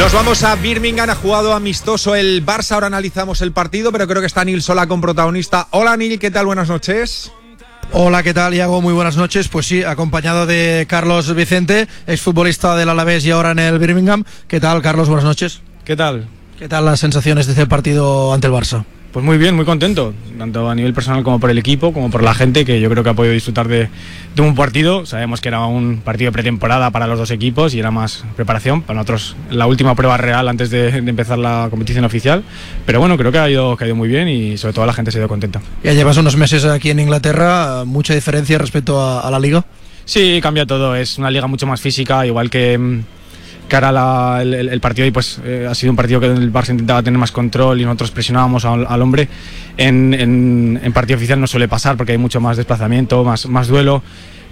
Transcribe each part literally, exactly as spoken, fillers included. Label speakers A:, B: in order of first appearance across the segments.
A: Nos vamos a Birmingham, ha jugado amistoso el Barça, ahora analizamos el partido, pero creo que está Nil Sola con protagonista. Hola Nil, ¿qué tal? Buenas noches.
B: Hola, ¿qué tal, Iago? Muy buenas noches. Pues sí, acompañado de Carlos Vicente, exfutbolista del Alavés y ahora en el Birmingham. ¿Qué tal, Carlos? Buenas noches.
C: ¿Qué tal?
B: ¿Qué tal las sensaciones de este partido ante el Barça?
C: Pues muy bien, muy contento, tanto a nivel personal como por el equipo, como por la gente, que yo creo que ha podido disfrutar de, de un partido. Sabemos que era un partido de pretemporada para los dos equipos y era más preparación para nosotros, la última prueba real antes de, de empezar la competición oficial. Pero bueno, creo que ha, ido, que ha ido muy bien y sobre todo la gente se ha ido contenta.
B: Ya llevas unos meses aquí en Inglaterra, ¿mucha diferencia respecto a, a la Liga?
C: Sí, cambia todo, es una liga mucho más física, igual que... cara la, el, el partido y pues eh, ha sido un partido que el Barça intentaba tener más control y nosotros presionábamos al, al hombre. En, en, en partido oficial no suele pasar porque hay mucho más desplazamiento, más, más duelo,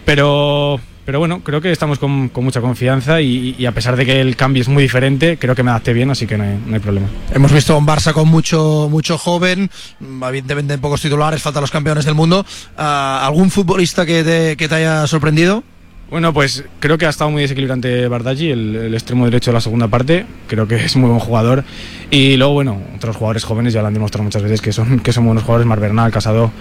C: pero, pero bueno, creo que estamos con, con mucha confianza y, y a pesar de que el cambio es muy diferente, creo que me adapté bien, así que no hay, no hay problema.
B: Hemos visto un Barça con mucho, mucho joven, evidentemente pocos titulares, faltan los campeones del mundo. Uh, ¿Algún futbolista que te, que te haya sorprendido?
C: Bueno, pues creo que ha estado muy desequilibrante Bardghji, el, el extremo derecho de la segunda parte. Creo que es muy buen jugador. Y luego, bueno, otros jugadores jóvenes ya lo han demostrado muchas veces que son, que son buenos jugadores. Marc Bernal, Casado.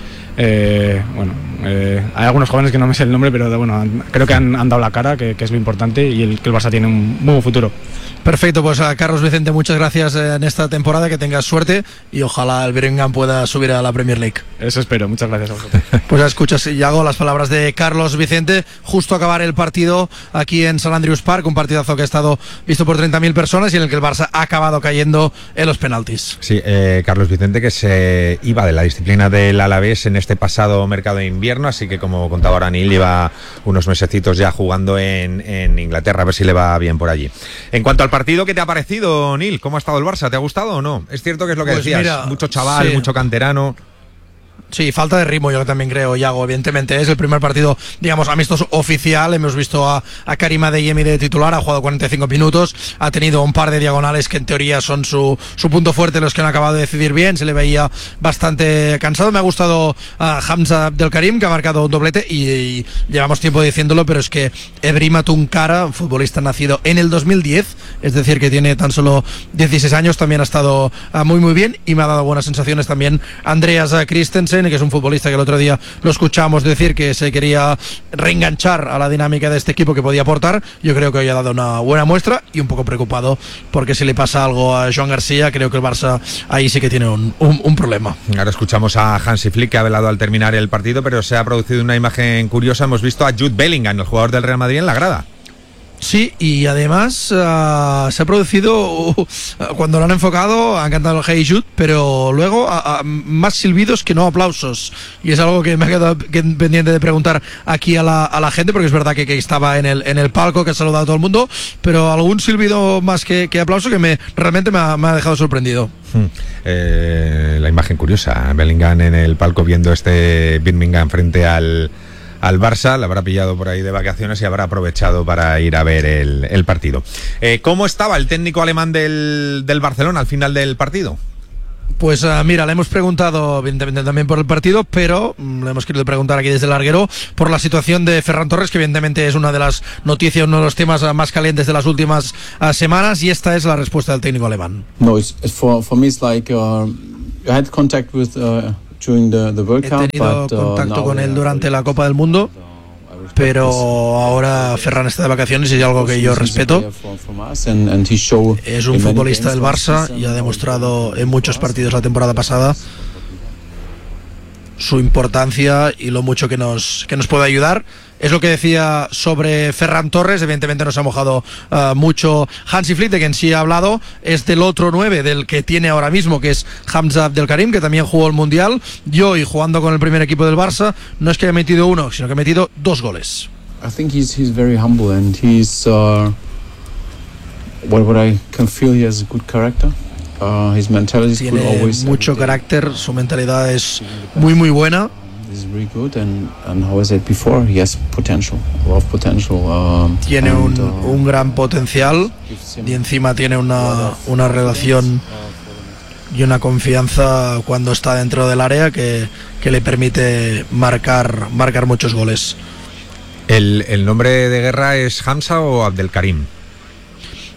C: Eh, bueno, eh, hay algunos jóvenes que no me sé el nombre, pero bueno, creo que han, han dado la cara, que, que es lo importante, y el, que el Barça tiene un muy buen futuro.
B: Perfecto, pues a Carlos Vicente, muchas gracias en esta temporada, que tengas suerte y ojalá el Birmingham pueda subir a la Premier League.
C: Eso espero, muchas gracias a vosotros.
B: Pues ya escuchas, Iago, las palabras de Carlos Vicente, justo a acabar el partido aquí en St Andrews Park, un partidazo que ha estado visto por treinta mil personas y en el que el Barça ha acabado cayendo en los penaltis.
A: Sí, eh, Carlos Vicente, que se iba de la disciplina del Alavés en este pasado mercado de invierno, así que como contaba ahora Nil, lleva unos mesecitos ya jugando en, en Inglaterra, a ver si le va bien por allí. En cuanto al partido, ¿qué te ha parecido, Nil? ¿Cómo ha estado el Barça? ¿Te ha gustado o no? Es cierto que es lo que
B: pues
A: decías,
B: mira,
A: mucho chaval, sí. mucho canterano.
B: Sí, falta de ritmo, yo también creo, Iago. Evidentemente es el primer partido, digamos, amistoso oficial. Hemos visto a, a Karim Adeyemi de titular, ha jugado cuarenta y cinco minutos, ha tenido un par de diagonales que en teoría son su, su punto fuerte, los que han acabado de decidir bien, se le veía bastante cansado. Me ha gustado a Hamza Abdelkarim, que ha marcado un doblete, y, y llevamos tiempo diciéndolo, pero es que Ebrima Tunkara, un futbolista nacido en el dos mil diez, es decir, que tiene tan solo dieciséis años, también ha estado uh, muy muy bien, y me ha dado buenas sensaciones también Andreas Christensen, que es un futbolista que el otro día lo escuchamos decir que se quería reenganchar a la dinámica de este equipo, que podía aportar. Yo creo que hoy ha dado una buena muestra, y un poco preocupado porque si le pasa algo a Joan García, creo que el Barça ahí sí que tiene un, un, un problema.
A: Ahora escuchamos a Hansi Flick, que ha velado al terminar el partido, pero se ha producido una imagen curiosa. Hemos visto a Jude Bellingham, el jugador del Real Madrid, en la grada.
B: Sí, y además uh, se ha producido, uh, cuando lo han enfocado, han cantado el Hey Jude, pero luego uh, uh, más silbidos que no aplausos, y es algo que me ha quedado pendiente de preguntar aquí a la, a la gente, porque es verdad que, que estaba en el, en el palco, que ha saludado a todo el mundo, pero algún silbido más que, que aplauso que me realmente me ha, me ha dejado sorprendido.
A: Hmm. Eh, la imagen curiosa, Bellingham en el palco viendo este Birmingham frente al al Barça, la habrá pillado por ahí de vacaciones y habrá aprovechado para ir a ver el, el partido. Eh, ¿Cómo estaba el técnico alemán del, del Barcelona al final del partido?
B: Pues uh, mira, le hemos preguntado evidentemente también por el partido, pero um, le hemos querido preguntar aquí desde el larguero por la situación de Ferran Torres, que evidentemente es una de las noticias, uno de los temas uh, más calientes de las últimas uh, semanas, y esta es la respuesta del técnico alemán.
D: No, it's, it's for, for me it's like uh, I had contact with uh... The, the World Cup,
B: He tenido
D: but, uh,
B: contacto con él durante la Copa del Mundo, pero ahora Ferran está de vacaciones y es algo que yo respeto. Es un futbolista del Barça y ha demostrado en muchos partidos la temporada pasada su importancia y lo mucho que nos, que nos puede ayudar. Es lo que decía sobre Ferran Torres. Evidentemente nos ha mojado uh, mucho Hansi Flick, de quien sí ha hablado es del otro nueve, del que tiene ahora mismo, que es Hamza Abdelkarim, que también jugó el Mundial. Yo, y jugando con el primer equipo del Barça, no es que haya metido uno, sino que ha metido dos goles.
D: I think he's he's very humble and he's uh, what what I can feel he has a good character. Uh, his mentality is
B: Tiene
D: good always.
B: mucho carácter, su mentalidad es muy muy buena.
D: Is very good and and how I said before, he has potential, a lot of potential. Um,
B: tiene
D: and,
B: un,
D: uh,
B: un gran potencial y encima tiene una una relación y una confianza cuando está dentro del área que, que le permite marcar marcar muchos goles.
A: ¿El, el nombre de guerra es Hamza o Abdelkarim?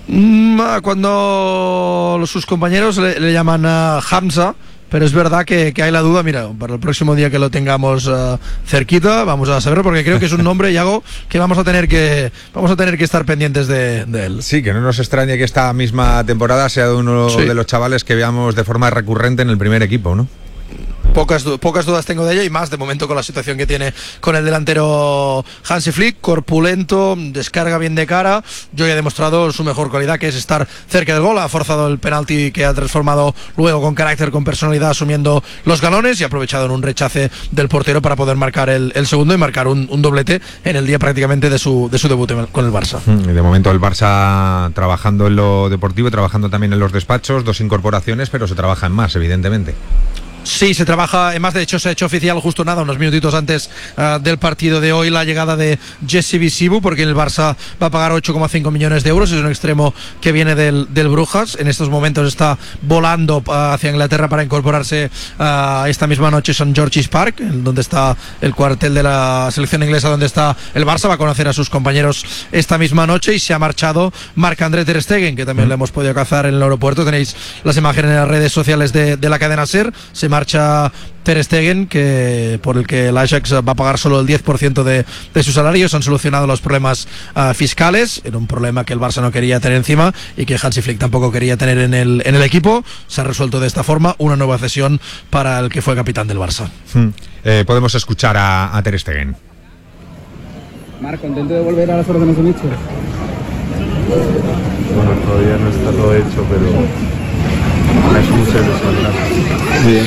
B: Mm, cuando sus compañeros le, le llaman uh, Hamza, pero es verdad que, que hay la duda. Mira, para el próximo día que lo tengamos uh, cerquita, vamos a saberlo, porque creo que es un nombre, Yago, que vamos a tener que vamos a tener que estar pendientes de, de él.
A: Sí, que no nos extrañe que esta misma temporada sea de uno sí. de los chavales que veamos de forma recurrente en el primer equipo, ¿no?
B: Pocas, pocas dudas tengo de ello, y más de momento con la situación que tiene con el delantero Hansi Flick, corpulento, descarga bien de cara. Yo ya he demostrado su mejor cualidad, que es estar cerca del gol. Ha forzado el penalti que ha transformado luego con carácter, con personalidad, asumiendo los galones, y ha aprovechado en un rechace del portero para poder marcar el, el segundo y marcar un, un doblete en el día prácticamente de su, de su debut con el Barça.
A: De momento el Barça trabajando en lo deportivo, trabajando también en los despachos, dos incorporaciones, pero se trabaja en más, evidentemente.
B: Sí, se trabaja en más. De hecho, se ha hecho oficial justo nada, unos minutitos antes uh, del partido de hoy, la llegada de Jesse Visibu, porque el Barça va a pagar ocho coma cinco millones de euros. Es un extremo que viene del, del Brujas. En estos momentos está volando uh, hacia Inglaterra para incorporarse uh, esta misma noche a Saint George's Park, donde está el cuartel de la selección inglesa, donde está el Barça. Va a conocer a sus compañeros esta misma noche, y se ha marchado Marc-André ter Stegen, que también mm. lo hemos podido cazar en el aeropuerto. Tenéis las imágenes en las redes sociales de, de la cadena SER. Se marcha ter Stegen, que por el que el Ajax va a pagar solo el diez por ciento de, de su salario. Se han solucionado los problemas uh, fiscales. Era un problema que el Barça no quería tener encima y que Hansi Flick tampoco quería tener en el, en el equipo. Se ha resuelto de esta forma, una nueva cesión para el que fue capitán del Barça.
A: Hmm. Eh, podemos escuchar a, a ter Stegen.
E: Marc, ¿contento de volver a las órdenes de Mitchell?
F: Bueno, todavía no está todo hecho, pero es mucha ilusión. Bien.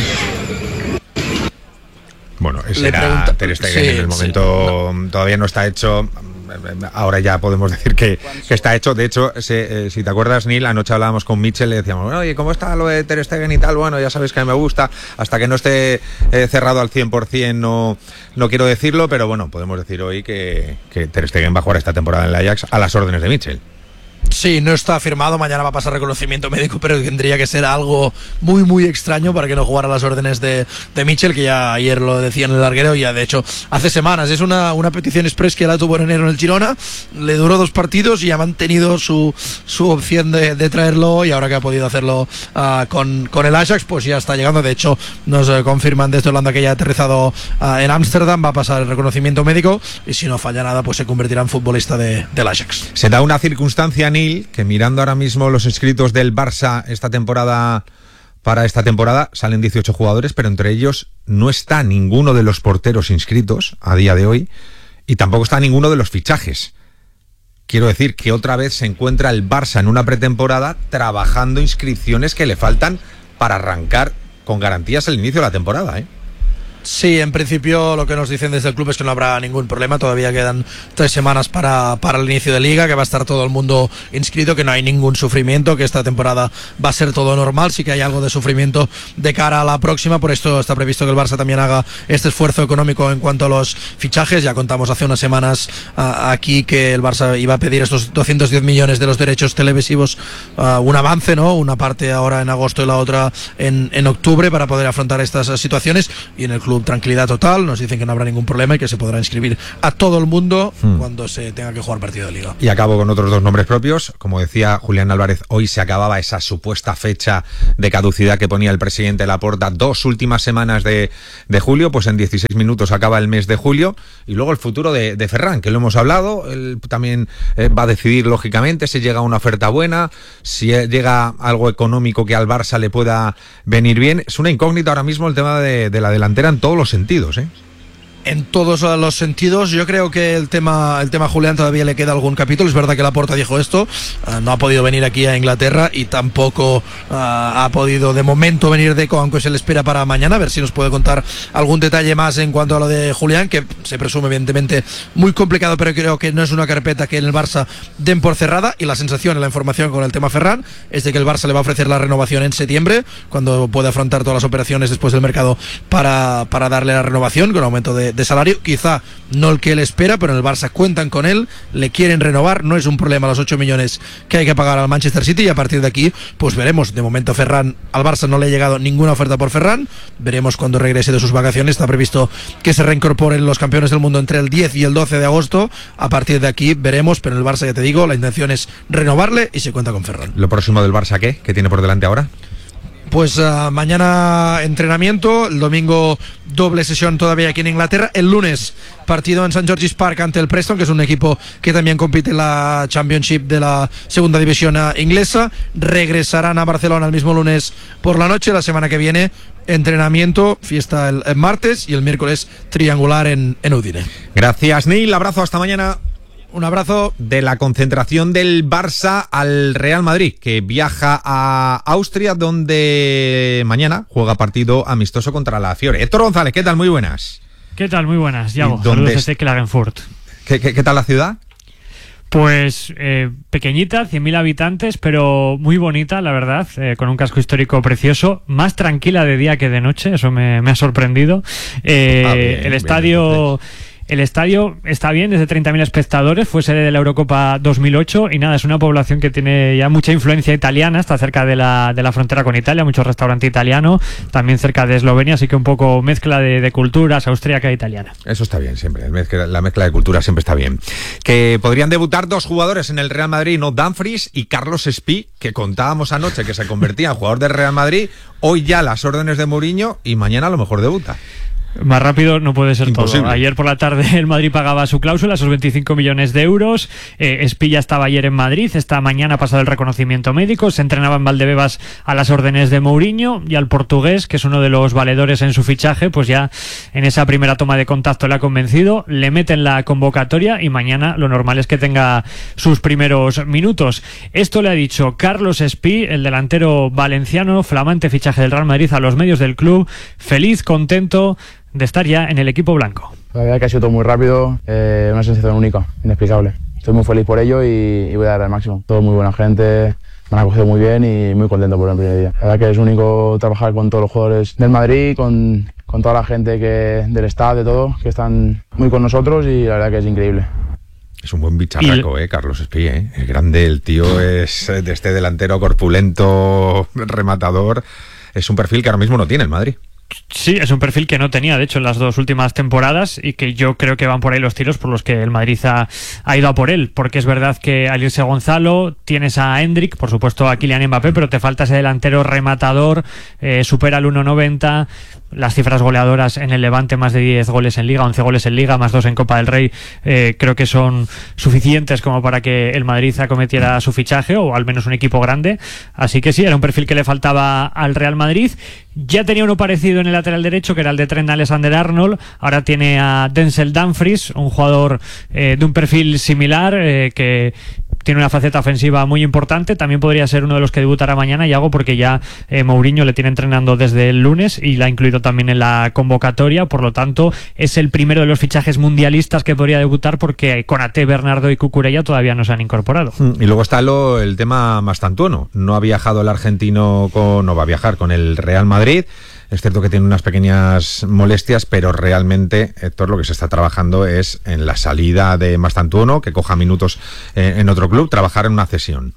A: Bueno, ese era ter Stegen. Sí, en el momento sí, no. Todavía no está hecho. Ahora ya podemos decir que, que está hecho. De hecho, se, eh, si te acuerdas, Neil, anoche hablábamos con Mitchell, le decíamos, oye, ¿cómo está lo de ter Stegen y tal? Bueno, ya sabéis que a mí me gusta. Hasta que no esté eh, cerrado al cien por ciento no, no quiero decirlo, pero bueno, podemos decir hoy que, que ter Stegen va a jugar esta temporada en el Ajax a las órdenes de Mitchell.
B: Sí, no está firmado, mañana va a pasar reconocimiento médico, pero tendría que ser algo muy muy extraño para que no jugara a las órdenes de, de Mitchell, que ya ayer lo decía en el larguero, y ya de hecho hace semanas. Es una, una petición express que la tuvo en enero en el Girona, le duró dos partidos y ha mantenido su, su opción de, de traerlo, y ahora que ha podido hacerlo uh, con, con el Ajax, pues ya está llegando. De hecho nos uh, confirman desde Holanda que ya ha aterrizado uh, en Ámsterdam, va a pasar el reconocimiento médico, y si no falla nada pues se convertirá en futbolista de, del Ajax.
A: Se da una circunstancia, Neil, que mirando ahora mismo los inscritos del Barça esta temporada, para esta temporada salen dieciocho jugadores, pero entre ellos no está ninguno de los porteros inscritos a día de hoy, y tampoco está ninguno de los fichajes. Quiero decir que otra vez se encuentra el Barça en una pretemporada trabajando inscripciones que le faltan para arrancar con garantías el inicio de la temporada, ¿eh?
B: Sí, en principio lo que nos dicen desde el club es que no habrá ningún problema. Todavía quedan tres semanas para, para el inicio de liga, que va a estar todo el mundo inscrito, que no hay ningún sufrimiento, que esta temporada va a ser todo normal. Sí que hay algo de sufrimiento de cara a la próxima, por esto está previsto que el Barça también haga este esfuerzo económico en cuanto a los fichajes. Ya contamos hace unas semanas uh, aquí que el Barça iba a pedir estos doscientos diez millones de los derechos televisivos, uh, un avance, ¿no? Una parte ahora en agosto y la otra en, en octubre, para poder afrontar estas uh, situaciones, y en el club tranquilidad total. Nos dicen que no habrá ningún problema y que se podrá inscribir a todo el mundo hmm. cuando se tenga que jugar partido de liga.
A: Y acabo con otros dos nombres propios. Como decía Julián Álvarez, hoy se acababa esa supuesta fecha de caducidad que ponía el presidente Laporta, dos últimas semanas de, de julio. Pues en dieciséis minutos acaba el mes de julio, y luego el futuro de, de Ferran, que lo hemos hablado. Él también eh, va a decidir lógicamente si llega una oferta buena, si llega algo económico que al Barça le pueda venir bien. Es una incógnita ahora mismo el tema de, de la delantera en todos los sentidos, ¿eh?
B: En todos los sentidos. Yo creo que el tema el tema Julián todavía le queda algún capítulo. Es verdad que Laporta dijo esto, uh, no ha podido venir aquí a Inglaterra, y tampoco uh, ha podido de momento venir Deco, aunque se le espera para mañana, a ver si nos puede contar algún detalle más en cuanto a lo de Julián, que se presume evidentemente muy complicado, pero creo que no es una carpeta que en el Barça den por cerrada. Y la sensación y la información con el tema Ferran es de que el Barça le va a ofrecer la renovación en septiembre, cuando pueda afrontar todas las operaciones después del mercado para, para darle la renovación con aumento de de salario, quizá no el que él espera, pero en el Barça cuentan con él, le quieren renovar, no es un problema los ocho millones que hay que pagar al Manchester City, y a partir de aquí pues veremos. De momento Ferran, al Barça no le ha llegado ninguna oferta por Ferran, veremos cuando regrese de sus vacaciones, está previsto que se reincorporen los campeones del mundo entre el diez y el doce de agosto, a partir de aquí veremos, pero en el Barça ya te digo, la intención es renovarle y se cuenta con Ferran.
A: ¿Lo próximo del Barça qué? ¿Qué tiene por delante ahora?
B: Pues uh, mañana entrenamiento, el domingo doble sesión todavía aquí en Inglaterra, el lunes partido en Saint George's Park ante el Preston, que es un equipo que también compite en la Championship de la segunda división uh, inglesa. Regresarán a Barcelona el mismo lunes por la noche. La semana que viene entrenamiento, fiesta el, el martes, y el miércoles triangular en, en Udine.
A: Gracias, Neil, abrazo, hasta mañana.
B: Un abrazo.
A: De la concentración del Barça al Real Madrid, que viaja a Austria, donde mañana juega partido amistoso contra la Fiore. Héctor González, ¿qué tal? Muy buenas.
G: ¿Qué tal? Muy buenas, Yago. Saludos desde Klagenfurt.
A: ¿Qué, qué, ¿Qué tal la ciudad?
G: Pues eh, pequeñita, cien mil habitantes, pero muy bonita, la verdad, eh, con un casco histórico precioso, más tranquila de día que de noche, eso me, me ha sorprendido. Eh, ah, bien, el estadio... Bien, El estadio está bien, desde treinta mil espectadores, fue sede de la Eurocopa dos mil ocho y nada, es una población que tiene ya mucha influencia italiana, está cerca de la, de la frontera con Italia, mucho restaurante italiano, también cerca de Eslovenia, así que un poco mezcla de, de culturas austríaca e italiana.
A: Eso está bien siempre, la mezcla de culturas siempre está bien. Que podrían debutar dos jugadores en el Real Madrid, no Dumfries y Carlos Espí, que contábamos anoche que se convertía en jugador del Real Madrid, hoy ya las órdenes de Mourinho y mañana a lo mejor debuta.
G: Más rápido no puede ser
A: Imposible.
G: Todo. Ayer por la tarde el Madrid pagaba su cláusula, esos veinticinco millones de euros. Eh, Espilla estaba ayer en Madrid, esta mañana ha pasado el reconocimiento médico, se entrenaba en Valdebebas a las órdenes de Mourinho, y al portugués, que es uno de los valedores en su fichaje, pues ya en esa primera toma de contacto le ha convencido, le meten la convocatoria y mañana lo normal es que tenga sus primeros minutos. Esto le ha dicho Carlos Espí, el delantero valenciano, flamante fichaje del Real Madrid, a los medios del club, feliz, contento de estar ya en el equipo blanco.
H: La verdad que ha sido todo muy rápido, eh, una sensación única, inexplicable. Estoy muy feliz por ello y, y voy a dar el máximo. Todo muy buena gente, me han acogido muy bien y muy contento por el primer día. La verdad que es único trabajar con todos los jugadores del Madrid, con, con toda la gente que, del staff, de todo, que están muy con nosotros, y la verdad que es increíble.
A: Es un buen bicharraco, eh, Carlos Espí, eh. Es grande, el tío es de este delantero corpulento, rematador. Es un perfil que ahora mismo no tiene el Madrid.
G: Sí, es un perfil que no tenía, de hecho, en las dos últimas temporadas, y que yo creo que van por ahí los tiros por los que el Madrid ha, ha ido a por él, porque es verdad que al irse Gonzalo, tienes a Hendrik, por supuesto a Kylian Mbappé, pero te falta ese delantero rematador, eh, supera el uno noventa, las cifras goleadoras en el Levante, más de diez goles en Liga, once goles en Liga, más dos en Copa del Rey, eh, creo que son suficientes como para que el Madrid acometiera su fichaje, o al menos un equipo grande, así que sí, era un perfil que le faltaba al Real Madrid. Ya tenía uno parecido en el lateral derecho, que era el de Trent Alexander-Arnold. Ahora tiene a Denzel Dumfries, un jugador eh, de un perfil similar, eh, que tiene una faceta ofensiva muy importante. También podría ser uno de los que debutará mañana, Yago, porque ya eh, Mourinho le tiene entrenando desde el lunes y la ha incluido también en la convocatoria. Por lo tanto, es el primero de los fichajes mundialistas que podría debutar, porque Konaté, Bernardo y Cucurella todavía no se han incorporado.
A: Y luego está lo, el tema Mastantuono. No ha viajado el argentino, con, no va a viajar con el Real Madrid. Es cierto que tiene unas pequeñas molestias, pero realmente, Héctor, lo que se está trabajando es en la salida de Mastantuono, que coja minutos eh, en otro club, trabajar en una cesión.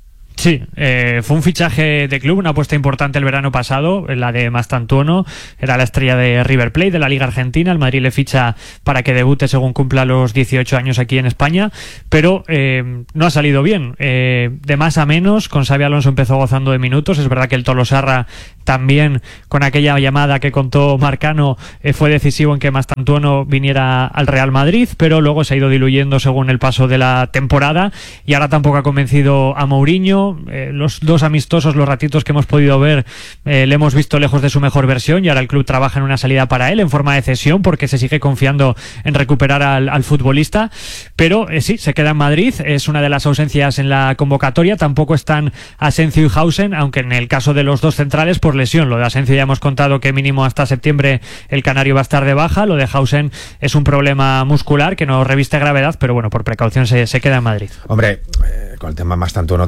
G: Sí, eh, fue un fichaje de club, una apuesta importante el verano pasado, la de Mastantuono, era la estrella de River Plate, de la Liga Argentina. El Madrid le ficha para que debute según cumpla los dieciocho años aquí en España, pero eh, no ha salido bien, eh, de más a menos. Con Xabi Alonso empezó gozando de minutos, es verdad que el Tolosarra también, con aquella llamada que contó Marcano, eh, fue decisivo en que Mastantuono viniera al Real Madrid, pero luego se ha ido diluyendo según el paso de la temporada, y ahora tampoco ha convencido a Mourinho. Eh, los dos amistosos, los ratitos que hemos podido ver, eh, le hemos visto lejos de su mejor versión, y ahora el club trabaja en una salida para él en forma de cesión, porque se sigue confiando en recuperar al, al futbolista. Pero eh, sí, se queda en Madrid, es una de las ausencias en la convocatoria. Tampoco están Asensio y Hausen, aunque en el caso de los dos centrales por lesión. Lo de Asensio ya hemos contado que mínimo hasta septiembre el canario va a estar de baja. Lo de Hausen es un problema muscular que no reviste gravedad, pero bueno, por precaución se, se queda en Madrid.
A: Hombre, eh, con el tema Mastantuono, tranquilidad.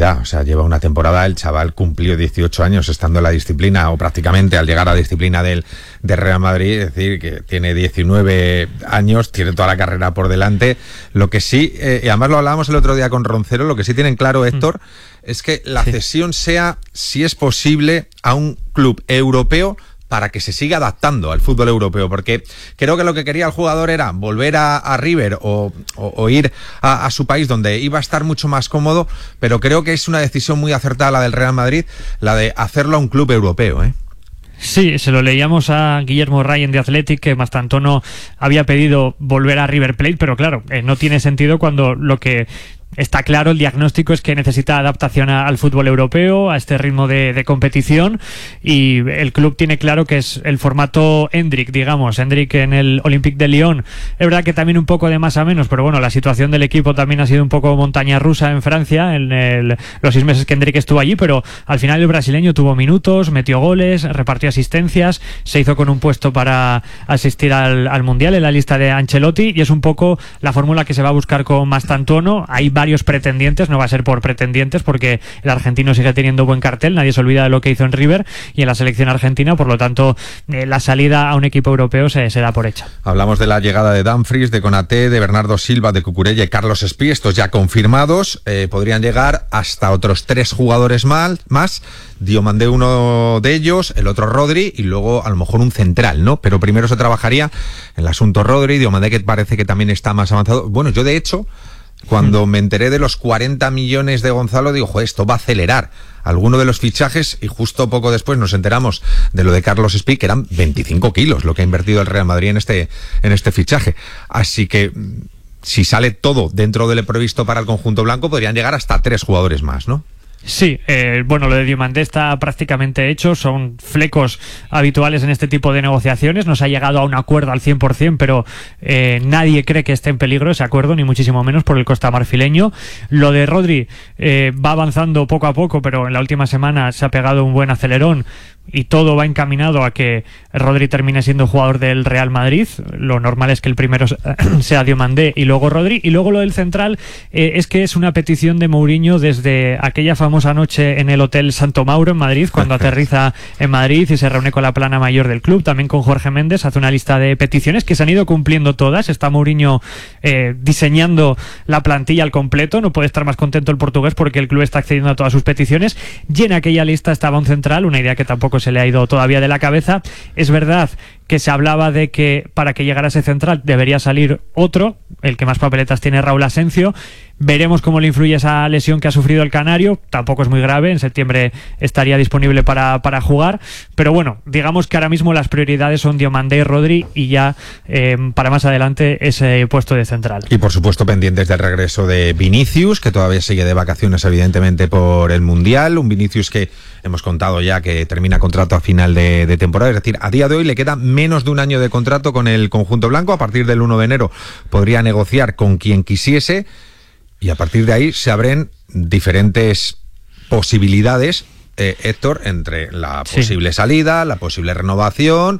A: ya, o sea, lleva una temporada, el chaval cumplió dieciocho años estando en la disciplina, o prácticamente al llegar a la disciplina del, del Real Madrid, es decir, que tiene diecinueve años, tiene toda la carrera por delante. Lo que sí, eh, y además lo hablábamos el otro día con Roncero, lo que sí tienen claro, Héctor, mm. es que la sí. cesión sea, si es posible, a un club europeo, para que se siga adaptando al fútbol europeo, porque creo que lo que quería el jugador era volver a, a River o, o, o ir a, a su país donde iba a estar mucho más cómodo, pero creo que es una decisión muy acertada la del Real Madrid, la de hacerlo a un club europeo, ¿eh?
G: Sí, se lo leíamos a Guillermo Ryan de Athletic, que Mastantuono había pedido volver a River Plate, pero claro, eh, no tiene sentido cuando lo que está claro, el diagnóstico es que necesita adaptación a, al fútbol europeo, a este ritmo de, de competición, y el club tiene claro que es el formato Hendrik, digamos, Hendrik en el Olympique de Lyon. Es verdad que también un poco de más a menos, pero bueno, la situación del equipo también ha sido un poco montaña rusa en Francia, en el, los seis meses que Hendrik estuvo allí, pero al final el brasileño tuvo minutos, metió goles, repartió asistencias, se hizo con un puesto para asistir al, al Mundial en la lista de Ancelotti, y es un poco la fórmula que se va a buscar con Mastantuono. Hay varios pretendientes, no va a ser por pretendientes porque el argentino sigue teniendo buen cartel, nadie se olvida de lo que hizo en River y en la selección argentina, por lo tanto eh, la salida a un equipo europeo se, se da por hecha.
A: Hablamos de la llegada de Dumfries, de Konaté, de Bernardo Silva, de Cucurella y Carlos Espí, estos ya confirmados, eh, podrían llegar hasta otros tres jugadores mal, más, Diomandé uno de ellos, el otro Rodri y luego a lo mejor un central, ¿no? Pero primero se trabajaría en el asunto Rodri, Diomandé que parece que también está más avanzado. Bueno, yo de hecho cuando me enteré de los cuarenta millones de Gonzalo, digo, joder, esto va a acelerar alguno de los fichajes, y justo poco después nos enteramos de lo de Carlos Espí, que eran veinticinco kilos lo que ha invertido el Real Madrid en este, en este fichaje. Así que si sale todo dentro de lo previsto para el conjunto blanco, podrían llegar hasta tres jugadores más, ¿no?
G: Sí, eh, bueno, lo de Diomandé está prácticamente hecho, son flecos habituales en este tipo de negociaciones, no se ha llegado a un acuerdo al cien por ciento, pero eh, nadie cree que esté en peligro ese acuerdo, ni muchísimo menos por el costa marfileño. Lo de Rodri eh, va avanzando poco a poco, pero en la última semana se ha pegado un buen acelerón y todo va encaminado a que Rodri termine siendo jugador del Real Madrid. Lo normal es que el primero sea Diomandé y luego Rodri, y luego lo del central eh, es que es una petición de Mourinho desde aquella famosa noche en el Hotel Santo Mauro en Madrid, cuando aterriza en Madrid y se reúne con la plana mayor del club, también con Jorge Méndez, hace una lista de peticiones que se han ido cumpliendo todas. Está Mourinho eh, diseñando la plantilla al completo, no puede estar más contento el portugués porque el club está accediendo a todas sus peticiones, y en aquella lista estaba un central, una idea que tampoco se le ha ido todavía de la cabeza. Es verdad que se hablaba de que para que llegara ese central debería salir otro, el que más papeletas tiene, Raúl Asencio. Veremos cómo le influye esa lesión que ha sufrido el canario, tampoco es muy grave, en septiembre estaría disponible para, para jugar, pero bueno, digamos que ahora mismo las prioridades son Diomandé y Rodri, y ya eh, para más adelante ese puesto de central.
A: Y por supuesto pendientes del regreso de Vinicius, que todavía sigue de vacaciones evidentemente por el Mundial, un Vinicius que hemos contado ya que termina contrato a final de, de temporada, es decir, a día de hoy le queda menos de un año de contrato con el conjunto blanco. A partir del uno de enero podría negociar con quien quisiese, y a partir de ahí se abren diferentes posibilidades, eh, Héctor, entre la posible sí. salida, la posible renovación,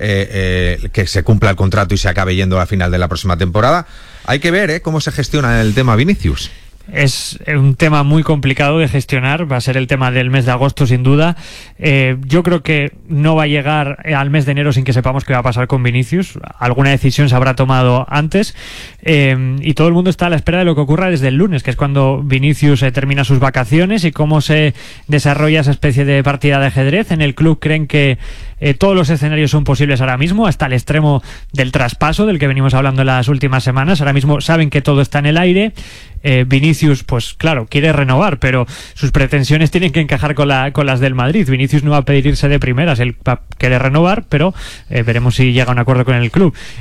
A: eh, eh, que se cumpla el contrato y se acabe yendo a final de la próxima temporada. Hay que ver eh, cómo se gestiona el tema Vinicius.
G: Es un tema muy complicado de gestionar, va a ser el tema del mes de agosto sin duda. Eh, yo creo que no va a llegar al mes de enero sin que sepamos qué va a pasar con Vinicius. Alguna decisión se habrá tomado antes, eh, y todo el mundo está a la espera de lo que ocurra desde el lunes, que es cuando Vinicius eh, termina sus vacaciones, y cómo se desarrolla esa especie de partida de ajedrez. En el club creen que eh, todos los escenarios son posibles ahora mismo, hasta el extremo del traspaso del que venimos hablando en las últimas semanas. Ahora mismo saben que todo está en el aire. Eh, Vinicius, pues claro, quiere renovar, pero sus pretensiones tienen que encajar con, la, con las del Madrid. Vinicius no va a pedir irse de primeras, él va a querer renovar, pero eh, veremos si llega a un acuerdo con el club.